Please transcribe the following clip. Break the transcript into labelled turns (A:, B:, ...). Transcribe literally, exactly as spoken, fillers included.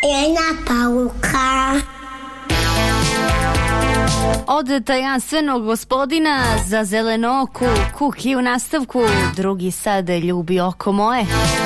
A: Jedna pavuka.
B: Od tajanstvenog gospodina za zelenoku Kuki u nastavku. Drugi sad ljubi oko moje.